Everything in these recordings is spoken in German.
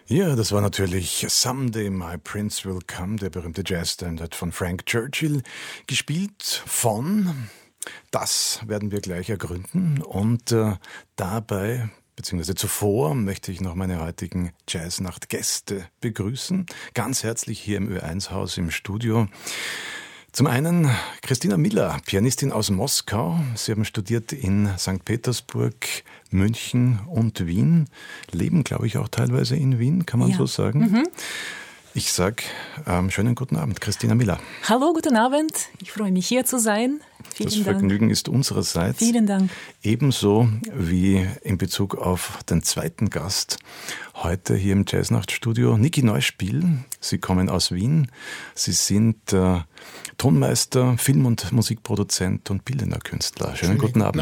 Ja, das war natürlich Someday My Prince Will Come, der berühmte Jazzstandard von Frank Churchill, gespielt von, das werden wir gleich ergründen, und dabei, beziehungsweise zuvor, möchte ich noch meine heutigen Jazznacht-Gäste begrüßen, ganz herzlich hier im Ö1-Haus im Studio. Zum einen Christina Miller, Pianistin aus Moskau. Sie haben studiert in St. Petersburg, München und Wien. Leben, glaube ich, auch teilweise in Wien, kann man so sagen. Mhm. Ich sage schönen guten Abend, Christina Miller. Hallo, guten Abend. Ich freue mich, hier zu sein. Vielen Dank. Das Vergnügen ist unsererseits. Vielen Dank. Ebenso wie in Bezug auf den zweiten Gast heute hier im Jazznachtstudio, Niki Neuspiel. Sie kommen aus Wien. Sie sind Tonmeister, Film- und Musikproduzent und bildender Künstler. Schönen guten Abend.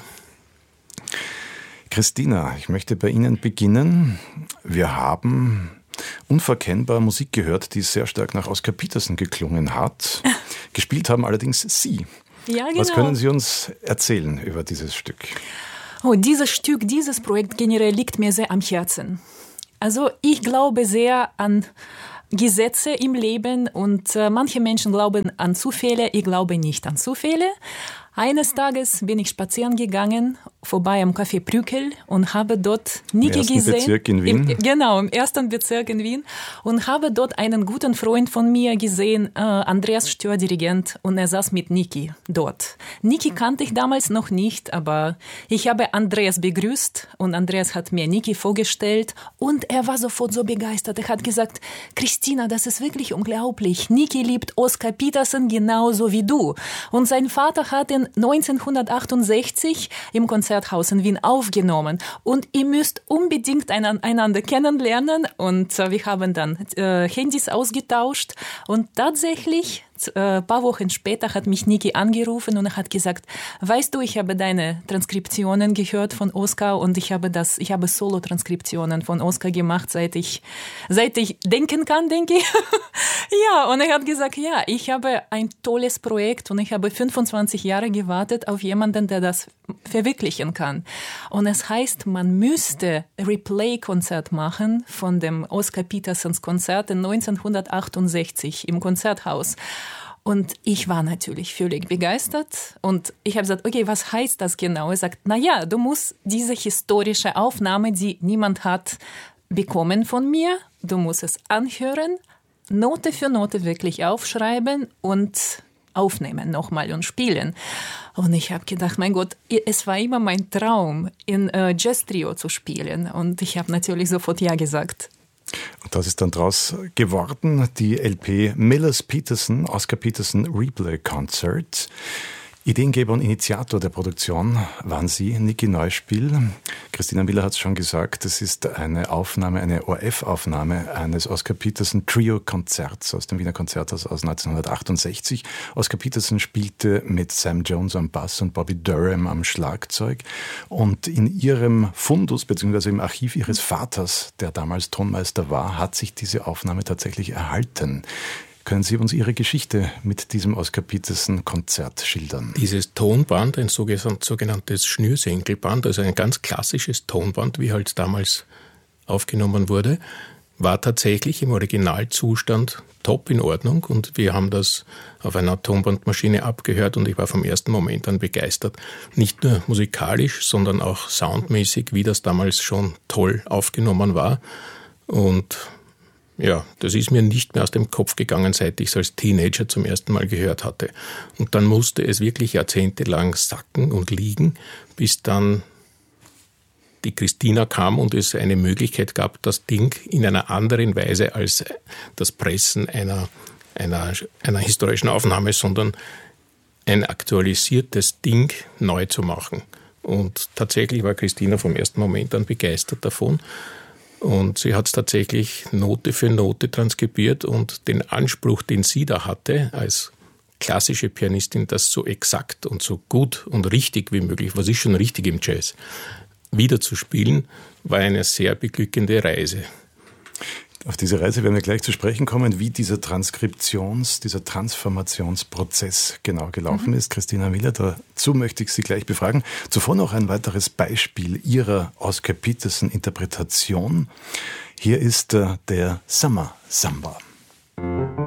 Christina, ich möchte bei Ihnen beginnen. Wir haben unverkennbar Musik gehört, die sehr stark nach Oscar Peterson geklungen hat. Gespielt haben allerdings Sie. Ja, genau. Was können Sie uns erzählen über dieses Stück? Oh, dieses Projekt generell liegt mir sehr am Herzen. Also ich glaube sehr an Gesetze im Leben und manche Menschen glauben an Zufälle, ich glaube nicht an Zufälle. Eines Tages bin ich spazieren gegangen, vorbei am Café Brückel und habe dort Niki gesehen. Im ersten Bezirk in Wien? Genau, im ersten Bezirk in Wien. Und habe dort einen guten Freund von mir gesehen, Andreas Stör, Dirigent, und er saß mit Niki dort. Niki kannte ich damals noch nicht, aber ich habe Andreas begrüßt und Andreas hat mir Niki vorgestellt und er war sofort so begeistert. Er hat gesagt, Christina, das ist wirklich unglaublich. Niki liebt Oscar Peterson genauso wie du. Und sein Vater hat ihn 1968 im Konzerthaus in Wien aufgenommen und ihr müsst unbedingt einander kennenlernen und wir haben dann Handys ausgetauscht und tatsächlich ein paar Wochen später hat mich Niki angerufen und er hat gesagt, weißt du, ich habe deine Transkriptionen gehört von Oscar und ich habe Solo-Transkriptionen von Oscar gemacht, seit ich denken kann, denke ich. Ja, und er hat gesagt, ja, ich habe ein tolles Projekt und ich habe 25 Jahre gewartet auf jemanden, der das verwirklichen kann. Und es heißt, man müsste Replay-Konzert machen von dem Oscar Petersons Konzert in 1968 im Konzerthaus. Und ich war natürlich völlig begeistert und ich habe gesagt, okay, was heißt das genau? Er sagt, naja, du musst diese historische Aufnahme, die niemand hat, bekommen von mir. Du musst es anhören, Note für Note wirklich aufschreiben und aufnehmen nochmal und spielen. Und ich habe gedacht, mein Gott, es war immer mein Traum, in Jazz-Trio zu spielen. Und ich habe natürlich sofort Ja gesagt. Und das ist dann draus geworden, die LP Miller's Peterson, Oscar Peterson Replay Concert. Ideengeber und Initiator der Produktion waren Sie, Niki Neuspiel. Christina Miller hat es schon gesagt, es ist eine Aufnahme, eine ORF-Aufnahme eines Oscar Peterson Trio-Konzerts aus dem Wiener Konzerthaus aus 1968. Oscar Peterson spielte mit Sam Jones am Bass und Bobby Durham am Schlagzeug. Und in ihrem Fundus, beziehungsweise im Archiv ihres Vaters, der damals Tonmeister war, hat sich diese Aufnahme tatsächlich erhalten. Können Sie uns Ihre Geschichte mit diesem Oscar Peterson-Konzert schildern? Dieses Tonband, ein sogenanntes Schnürsenkelband, also ein ganz klassisches Tonband, wie halt damals aufgenommen wurde, war tatsächlich im Originalzustand top in Ordnung und wir haben das auf einer Tonbandmaschine abgehört und ich war vom ersten Moment an begeistert. Nicht nur musikalisch, sondern auch soundmäßig, wie das damals schon toll aufgenommen war. Und ja, das ist mir nicht mehr aus dem Kopf gegangen, seit ich es als Teenager zum ersten Mal gehört hatte. Und dann musste es wirklich jahrzehntelang sacken und liegen, bis dann die Christina kam und es eine Möglichkeit gab, das Ding in einer anderen Weise als das Pressen einer historischen Aufnahme, sondern ein aktualisiertes Ding neu zu machen. Und tatsächlich war Christina vom ersten Moment an begeistert davon. Und sie hat es tatsächlich Note für Note transkribiert und den Anspruch, den sie da hatte, als klassische Pianistin, das so exakt und so gut und richtig wie möglich, was ist schon richtig im Jazz, wieder zu spielen, war eine sehr beglückende Reise. Auf diese Reise werden wir gleich zu sprechen kommen, wie dieser Transformationsprozess genau gelaufen ist. Christina Miller, dazu möchte ich Sie gleich befragen. Zuvor noch ein weiteres Beispiel Ihrer Oscar Peterson-Interpretation. Hier ist der Summer Samba.